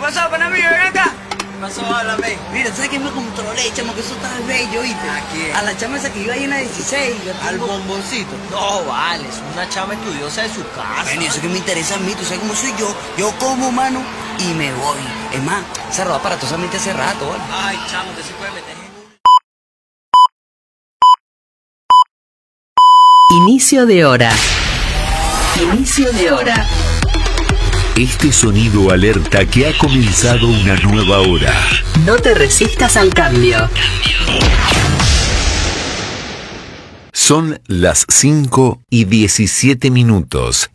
pasó, pana mío? Ven acá. ¿Qué pasó? Háblame. Mira, ¿sabes qué me controlé, chamo? Que eso está bello, ¿oíste? ¿A quién? A la chama esa que iba ahí en la 16. Al bomboncito. No, vale, es una chama estudiosa de su casa. Bueno, y eso que me interesa a mí, tú sabes cómo soy yo. Yo como, mano, y me voy. Es más, se robó aparatosamente hace rato, ¿vale? Ay, chamo, te se puede meter en... Inicio de hora. Inicio de hora. Este sonido alerta que ha comenzado una nueva hora. No te resistas al cambio. Son las 5:17.